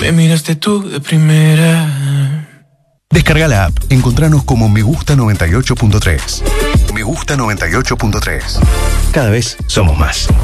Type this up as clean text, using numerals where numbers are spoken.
Me miraste tú de primera. Descarga la app. Encontranos como Me Gusta 98.3. Me Gusta 98.3. Cada vez somos más.